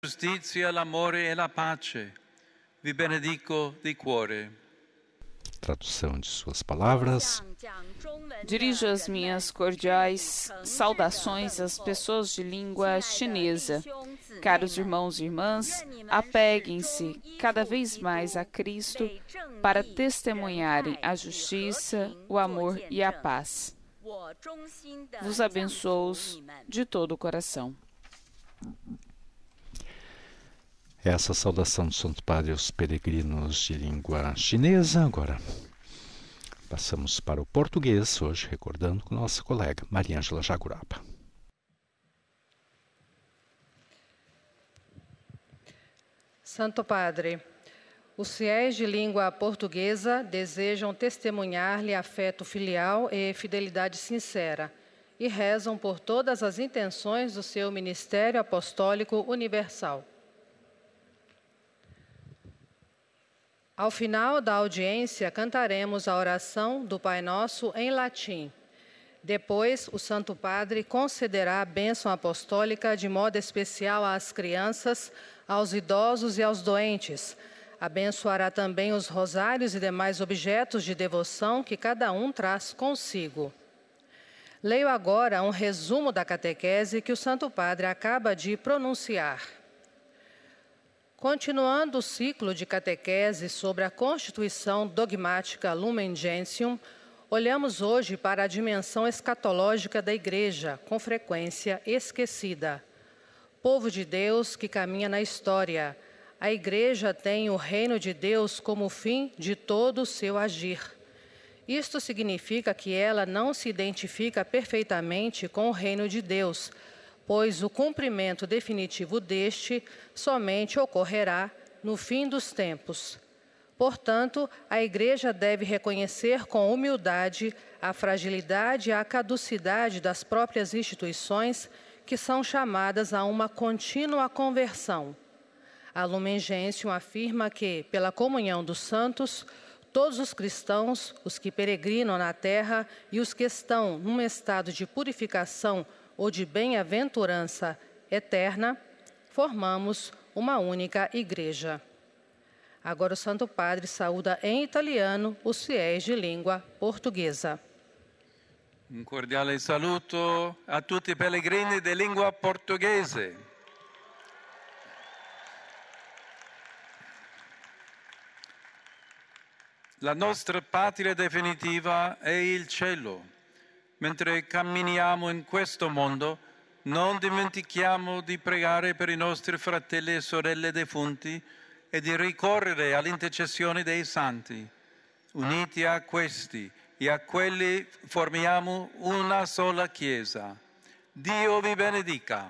giustizia, l'amore e la pace. Vi benedico di cuore. Tradução de suas palavras. Dirijo as minhas cordiais saudações às pessoas de língua chinesa. Caros irmãos e irmãs, apeguem-se cada vez mais a Cristo para testemunharem a justiça, o amor e a paz. Vos abençoo de todo o coração. Essa saudação do Santo Padre aos peregrinos de língua chinesa. Agora passamos para o português, hoje recordando com nossa colega Maria Ângela Jagurapa. Santo Padre, os fiéis de língua portuguesa desejam testemunhar-lhe afeto filial e fidelidade sincera e rezam por todas as intenções do seu ministério apostólico universal. Ao final da audiência, cantaremos a oração do Pai Nosso em latim. Depois, o Santo Padre concederá a bênção apostólica de modo especial às crianças, aos idosos e aos doentes. Abençoará também os rosários e demais objetos de devoção que cada um traz consigo. Leio agora um resumo da catequese que o Santo Padre acaba de pronunciar. Continuando o ciclo de catequese sobre a constituição dogmática Lumen Gentium, olhamos hoje para a dimensão escatológica da Igreja, com frequência esquecida. Povo de Deus que caminha na história, a Igreja tem o reino de Deus como fim de todo o seu agir. Isto significa que ela não se identifica perfeitamente com o reino de Deus, pois o cumprimento definitivo deste somente ocorrerá no fim dos tempos. Portanto, a Igreja deve reconhecer com humildade a fragilidade e a caducidade das próprias instituições que são chamadas a uma contínua conversão. A Lumen Gentium afirma que, pela comunhão dos santos, todos os cristãos, os que peregrinam na terra e os que estão num estado de purificação ou de bem-aventurança eterna, formamos uma única igreja. Agora o Santo Padre saúda em italiano os fiéis de língua portuguesa. Un cordiale saluto a tutti i pellegrini di lingua portoghese. La nostra patria definitiva è il cielo. Mentre camminiamo in questo mondo, non dimentichiamo di pregare per i nostri fratelli e sorelle defunti e di ricorrere all'intercessione dei santi. Uniti a questi e a quelli formiamo una sola Chiesa. Dio vi benedica.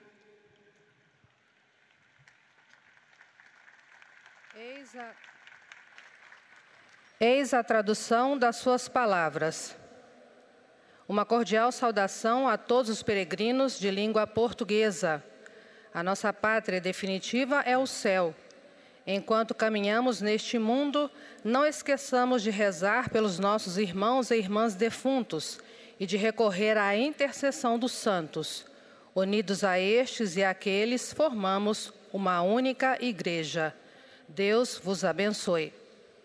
Eis a tradução das suas palavras. Uma cordial saudação a todos os peregrinos de língua portuguesa. A nossa pátria definitiva é o céu. Enquanto caminhamos neste mundo, não esqueçamos de rezar pelos nossos irmãos e irmãs defuntos e de recorrer à intercessão dos santos. Unidos a estes e àqueles, formamos uma única igreja. Deus vos abençoe.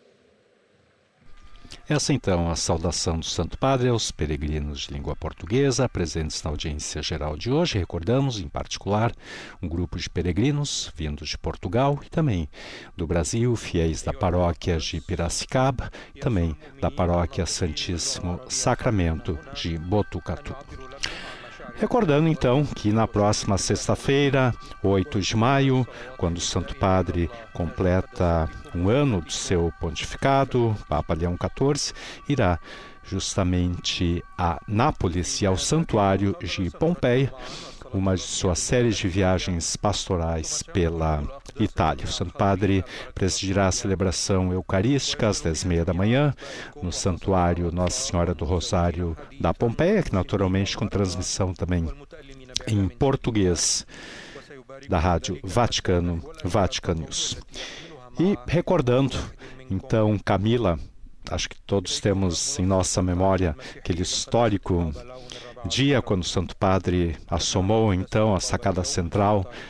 Essa então a saudação do Santo Padre aos peregrinos de língua portuguesa presentes na audiência geral de hoje. Recordamos, em particular, um grupo de peregrinos vindos de Portugal e também do Brasil, fiéis da paróquia de Piracicaba e também da paróquia Santíssimo Sacramento de Botucatu. Recordando então que na próxima sexta-feira, 8 de maio, quando o Santo Padre completa um ano do seu pontificado, Papa Leão XIV, irá justamente a Nápoles e ao Santuário de Pompeia, uma de suas séries de viagens pastorais pela Itália. O Santo Padre presidirá a celebração eucarística às 10h30 da manhã no Santuário Nossa Senhora do Rosário da Pompeia, que naturalmente com transmissão também em português da Rádio Vaticano, Vatican News. E recordando, então, Camila, acho que todos temos em nossa memória aquele histórico dia quando o Santo Padre assomou então a sacada central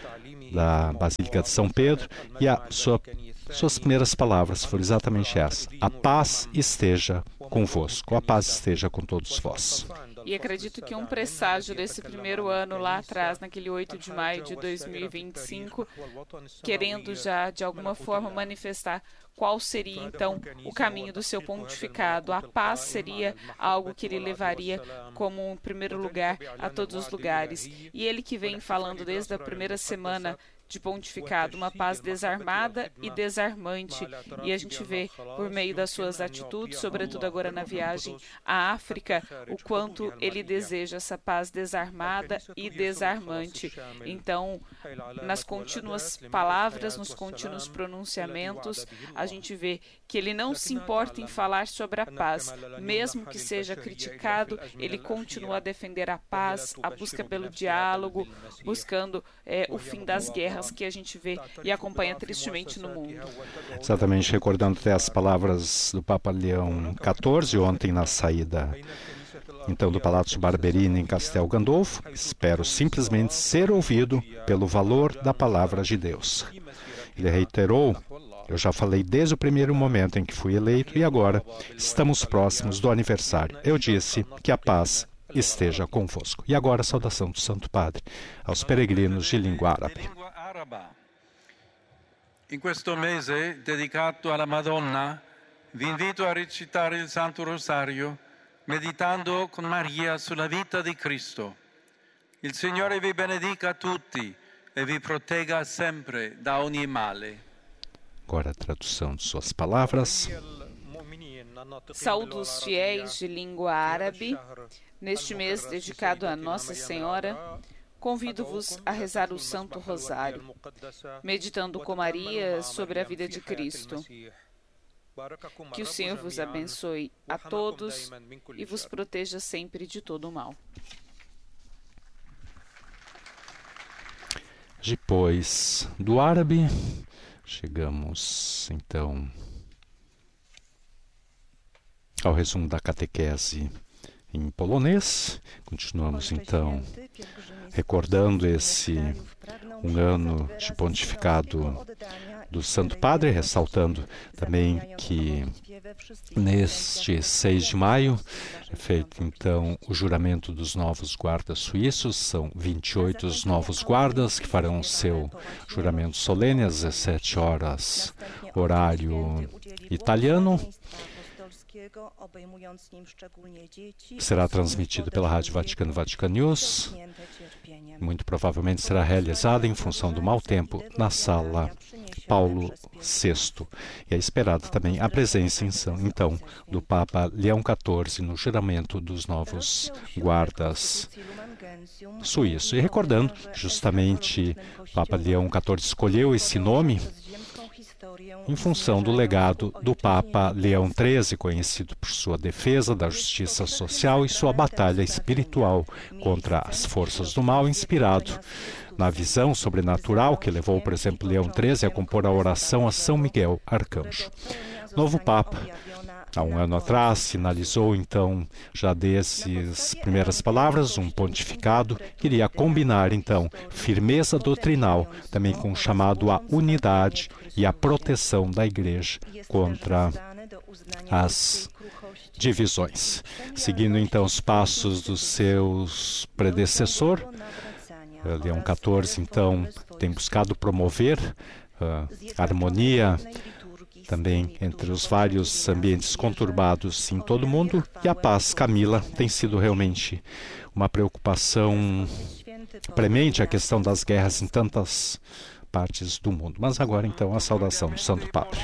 da Basílica de São Pedro, e suas primeiras palavras foram exatamente essas: a paz esteja convosco, a paz esteja com todos vós. E acredito que um presságio desse primeiro ano lá atrás, naquele 8 de maio de 2025, querendo já de alguma forma manifestar qual seria então o caminho do seu pontificado. A paz seria algo que ele levaria como primeiro lugar a todos os lugares. E ele que vem falando desde a primeira semana de pontificado, uma paz desarmada e desarmante. E a gente vê, por meio das suas atitudes, sobretudo agora na viagem à África, o quanto ele deseja essa paz desarmada e desarmante. Então, nas contínuas palavras, nos contínuos pronunciamentos, a gente vê que ele não se importa em falar sobre a paz. Mesmo que seja criticado, ele continua a defender a paz, a busca pelo diálogo, buscando o fim das guerras que a gente vê e acompanha tristemente no mundo. Exatamente, recordando até as palavras do Papa Leão XIV ontem na saída então do Palácio Barberini em Castel Gandolfo. Espero simplesmente ser ouvido pelo valor da palavra de Deus. Ele reiterou: eu já falei desde o primeiro momento em que fui eleito e agora estamos próximos do aniversário. Eu disse que a paz esteja convosco. E agora a saudação do Santo Padre aos peregrinos de língua árabe. In questo mese dedicato alla Madonna, vi invito a recitare il Santo Rosario, meditando con Maria sulla vita di Cristo. Il Signore vi benedica tutti e vi protegga sempre da ogni male. Agora a tradução de suas palavras. Saúdo os fiéis de língua árabe. Neste mês dedicado a Nossa Senhora, convido-vos a rezar o Santo Rosário, meditando com Maria sobre a vida de Cristo. Que o Senhor vos abençoe a todos e vos proteja sempre de todo o mal. Depois do árabe, chegamos então ao resumo da catequese em polonês. Continuamos então recordando um ano de pontificado do Santo Padre, ressaltando também que neste 6 de maio é feito então o juramento dos novos guardas suíços. São 28 os novos guardas que farão seu juramento solene às 17 horas, horário italiano. Será transmitido pela Rádio Vaticano, Vatican News. Muito provavelmente será realizada em função do mau tempo na sala Paulo VI. E é esperada também a presença, então, do Papa Leão XIV no juramento dos novos guardas suíços. E recordando, justamente, o Papa Leão XIV escolheu esse nome em função do legado do Papa Leão XIII, conhecido por sua defesa da justiça social e sua batalha espiritual contra as forças do mal, inspirado na visão sobrenatural que levou, por exemplo, Leão XIII a compor a oração a São Miguel Arcanjo. Novo Papa, há um ano atrás, sinalizou então, já dessas primeiras palavras, um pontificado que iria combinar então firmeza doutrinal também com o chamado à unidade e à proteção da Igreja contra as divisões. Seguindo então os passos dos seus predecessores, Leão XIV então tem buscado promover a harmonia também entre os vários ambientes conturbados em todo o mundo, e a paz, Camila, tem sido realmente uma preocupação premente, a questão das guerras em tantas partes do mundo. Mas agora então a saudação do Santo Padre.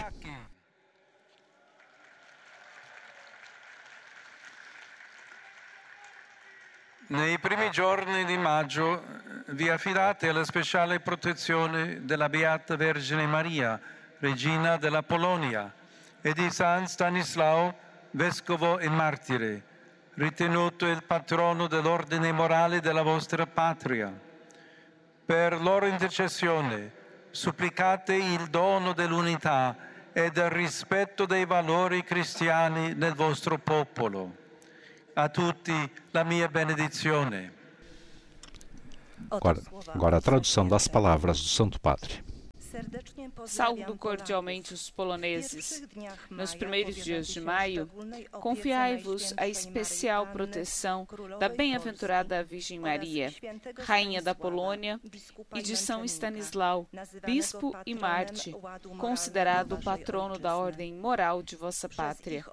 Nei primi giorni di maggio vi affidate alla speciale protezione della Beata Vergine Maria, Regina della Polonia, e di San Stanislao, Vescovo e Martire, ritenuto il patrono dell'ordine morale della vostra patria. Per loro intercessione supplicate il dono dell'unità e del rispetto dei valori cristiani nel vostro popolo. A tutti la mia benedizione. Agora a tradução das palavras do Santo Padre. Saúdo cordialmente os poloneses. Nos primeiros dias de maio, confiai-vos a especial proteção da bem-aventurada Virgem Maria, Rainha da Polônia, e de São Stanislau, bispo e mártir, considerado o patrono da ordem moral de vossa pátria.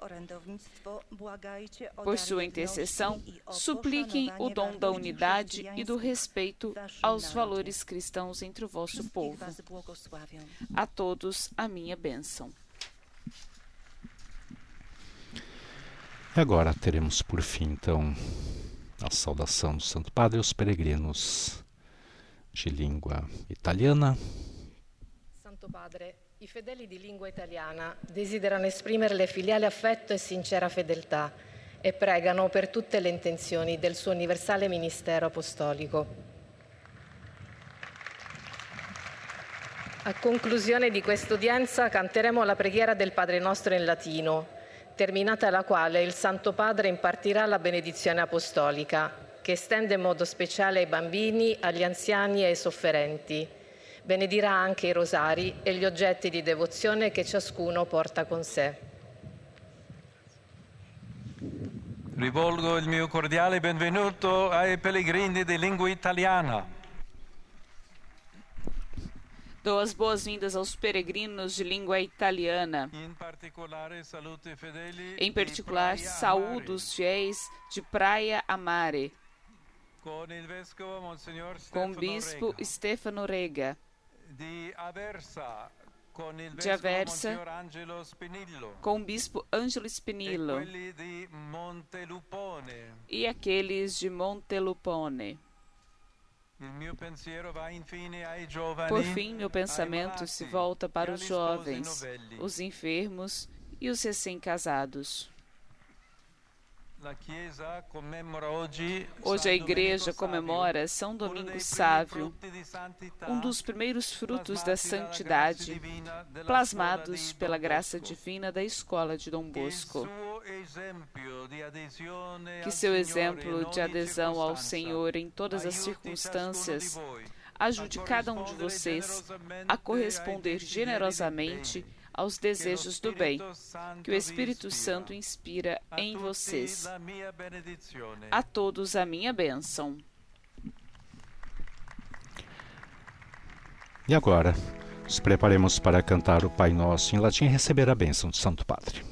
Por sua intercessão, supliquem o dom da unidade e do respeito aos valores cristãos entre o vosso povo. A todos a minha bênção. E agora teremos por fim, então, a saudação do Santo Padre aos peregrinos de língua italiana. Santo Padre, i fedeli di lingua italiana desiderano esprimere filiale affetto e sincera fedeltà e pregano per tutte le intenzioni del suo universale ministero apostolico. A conclusione di quest'udienza canteremo la preghiera del Padre Nostro in latino, terminata la quale il Santo Padre impartirà la benedizione apostolica, che estende in modo speciale ai bambini, agli anziani e ai sofferenti. Benedirà anche i rosari e gli oggetti di devozione che ciascuno porta con sé. Rivolgo il mio cordiale benvenuto ai pellegrini di lingua italiana. Dou as boas-vindas aos peregrinos de língua italiana. Em particular, saúdo os fiéis de Praia a Mare, com o bispo Stefano Rega, de Aversa, com o bispo Angelo Spinillo, e aqueles de Montelupone. Por fim, meu pensamento se volta para os jovens, os enfermos e os recém-casados. Hoje a Igreja comemora São Domingos Sávio, um dos primeiros frutos da santidade, plasmados pela graça divina da Escola de Dom Bosco. Que seu exemplo de adesão ao Senhor em todas as circunstâncias ajude cada um de vocês a corresponder generosamente aos desejos do bem, que o Espírito Santo inspira em vocês. A todos a minha bênção. E agora, nos preparemos para cantar o Pai Nosso em latim e receber a bênção do Santo Padre.